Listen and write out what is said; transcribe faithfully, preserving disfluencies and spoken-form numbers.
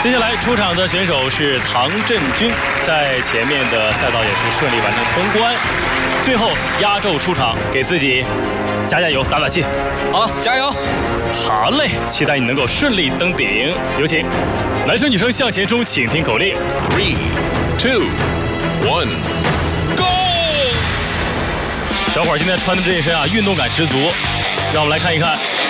接下来出场的选手是唐振军，在前面的赛道也是顺利完成通关，最后压轴出场，给自己加加油、打打气。 好，加油！ 好嘞，期待你能够顺利登顶。有请，男生女生向前冲，请听口令 ：three, two, one, go！ 小伙今天穿的这一身啊，运动感十足。让我们来看一看